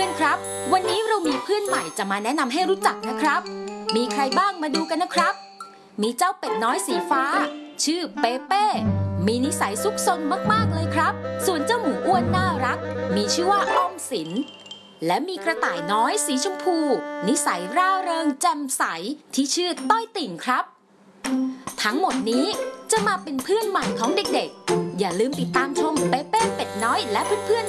อนๆครับวันนี้เรามีเพื่อนใหม่จะมาแนะนำให้รู้จักนะครับมีใครบ้างมาดูกันนะครับมีเจ้าเป็ดน้อยสีฟ้าชื่อเปเป้มีนิสัยซุกซนมากๆเลยครับส่วนเจ้าหมูอ้วนน่ารักมีชื่อว่าออมสินและมีกระต่ายน้อยสีชมพูนิสัยร่าเริงแจ่มใสที่ชื่อต้อยติ่งครับทั้งหมดนี้จะมาเป็นเพื่อนใหม่ของเด็กๆอย่าลืมติดตามชมเปเป้เป็ดน้อยและเพื่อนๆ